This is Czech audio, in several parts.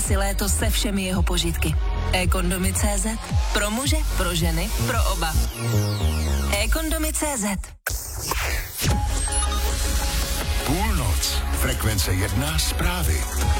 si léto se všemi jeho požitky. eKondomy.cz. Pro muže, pro ženy, pro oba. eKondomy.cz. Půlnoc. Frekvence 1 zprávy.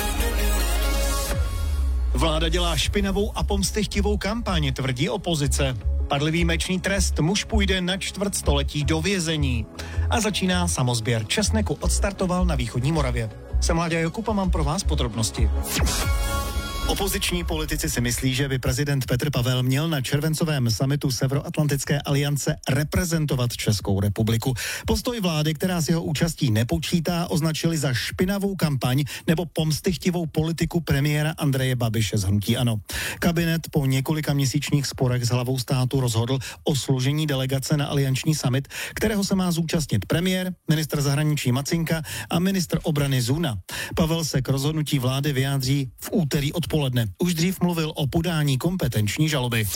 Vláda dělá špinavou a pomstychtivou kampaň, tvrdí opozice. Padl výjimečný trest, muž půjde na čtvrtstoletí do vězení. A začíná samosběr česneku, odstartoval na východní Moravě. Jsem Láďa Jakub a mám pro vás podrobnosti. Opoziční politici si myslí, že by prezident Petr Pavel měl na červencovém summitu Severoatlantické aliance reprezentovat Českou republiku. Postoj vlády, která s jeho účastí nepočítá, označili za špinavou kampaň nebo pomstychtivou politiku premiéra Andreje Babiše z hnutí ANO. Kabinet po několika měsíčních sporech s hlavou státu rozhodl o složení delegace na alianční summit, kterého se má zúčastnit premiér, ministr zahraničí Macinka a ministr obrany Zuna. Pavel se k rozhodnutí vlády vyjádří v úterý odpoledne. Už dřív mluvil o podání kompetenční žaloby.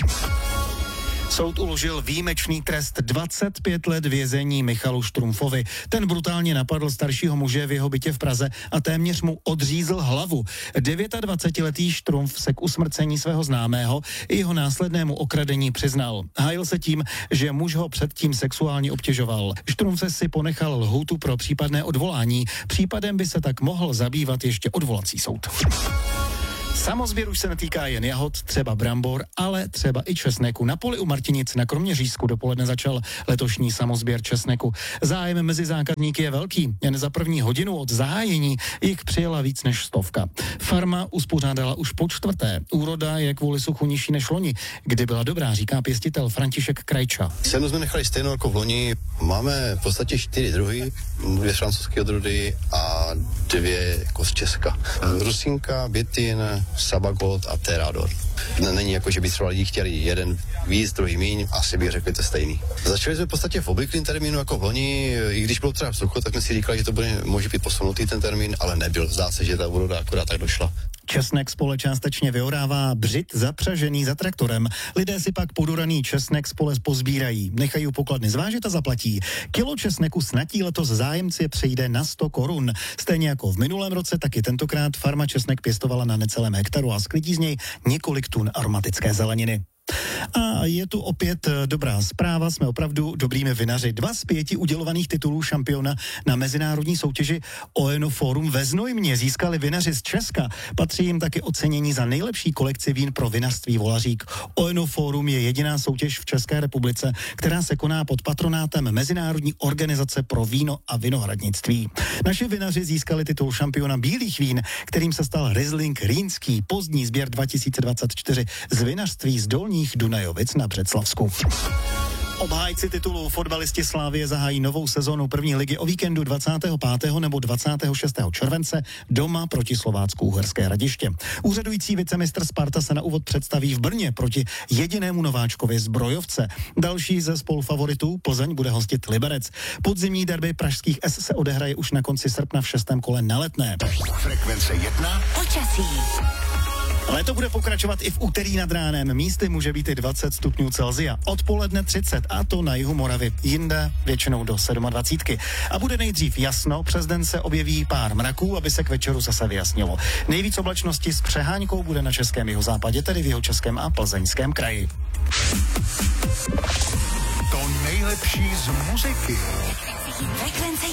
Soud uložil výjimečný trest 25 let vězení Michalu Štrumfovi. Ten brutálně napadl staršího muže v jeho bytě v Praze a téměř mu odřízl hlavu. 29letý Štrumf se k usmrcení svého známého i jeho následnému okradení přiznal. Hájil se tím, že muž ho předtím sexuálně obtěžoval. Štrumf si ponechal lhůtu pro případné odvolání. Případem by se tak mohl zabývat ještě odvolací soud. Samosběr už se netýká jen jahod, třeba brambor, ale třeba i česneku. Na poli u Martinic na Kroměřížsku dopoledne začal letošní samosběr česneku. Zájem mezi zákazníky je velký. Jen za první hodinu od zahájení jich přijela víc než 100. Farma uspořádala už po 4. Úroda je kvůli suchu nižší než loni, kdy byla dobrá, říká pěstitel František Krajča. Cenu jsme nechali stejnou jako v loni. Máme v podstatě 4 druhy, 2 francouzské odrůdy a 2 jako z Česka. Rusinka, Bětin, Sabagot a Terador. Není jako, že by třeba lidi chtěli jeden víc, druhý míň, asi bych řekl, že to je stejný. Začali jsme v podstatě v obvyklém termínu jako v loni, i když bylo třeba sucho, tak jsme si říkali, že to může být posunutý ten termín, ale nebyl. Zdá se, že ta úroda akorát tak došla. Česnek spole částečně vyorává břit zapřažený za traktorem. Lidé si pak podoraný česnek spole pozbírají, nechají u pokladny zvážit a zaplatí. Kilo česneku snadí letos zájemci přejde na 100 korun. Stejně jako v minulém roce, taky tentokrát farma česnek pěstovala na necelém hektaru a sklidí z něj několik tun aromatické zeleniny. A je tu opět dobrá zpráva, jsme opravdu dobrými vinaři. 2 z 5 udělovaných titulů šampiona na mezinárodní soutěži Oenoforum ve Znojmě získali vinaři z Česka. Patří jim taky ocenění za nejlepší kolekci vín pro vinařství Volařík. Oenoforum je jediná soutěž v České republice, která se koná pod patronátem Mezinárodní organizace pro víno a vinohradnictví. Naši vinaři získali titul šampiona bílých vín, kterým se stal Riesling Rýnský, pozdní sběr 2024 z vinařství z Dolních Dunajovic na Břeclavsku. Obhájci titulu fotbalisti Slavie zahájí novou sezónu první ligy o víkendu 25. nebo 26. července doma proti Slovácku Uherské Hradiště. Úřadující vicemistr Sparta se na úvod představí v Brně proti jedinému nováčkovi Zbrojovce. Další ze spolufavoritů Plzeň bude hostit Liberec. Podzimní derby pražských S se odehraje už na konci srpna v 6. kole na Letné. Frekvence 1. Počasí. Léto bude pokračovat i v úterý nad ránem. Místy může být i 20 stupňů Celsia. Odpoledne 30 a to na jihu Moravy. Jinde většinou do 27. A bude nejdřív jasno, přes den se objeví pár mraků, aby se k večeru zase vyjasnilo. Nejvíc oblačnosti s přehánkou bude na českém jihozápadě, tedy v Jihočeském a Plzeňském kraji. To nejlepší z muziky. Frekvence